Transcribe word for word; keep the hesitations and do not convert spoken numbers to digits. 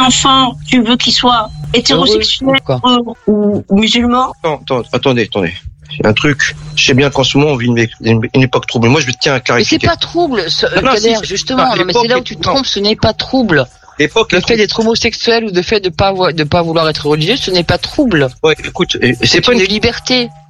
enfant, tu veux qu'il soit hétérosexuel oui, ou, ou musulman? Non, attends, attendez, attendez. C'est un truc. Je sais bien qu'en ce moment on vit une, une, une époque trouble. Moi, je tiens à clarifier. Mais c'est pas trouble, ce, non, Kader, si, justement. Non, mais c'est là où tu te trompes. Ce n'est pas trouble. L'époque le fait d'être homosexuel ou le fait de pas de pas vouloir être religieux, ce n'est pas trouble. Ouais, écoute, c'est, c'est pas une, une liberté.